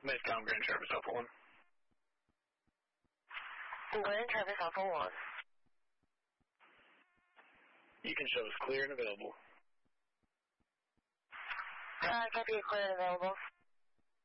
Midtown Grand Traverse Alpha 1. Grand Traverse Alpha 1. You can show us clear and available. Copy, clear and available.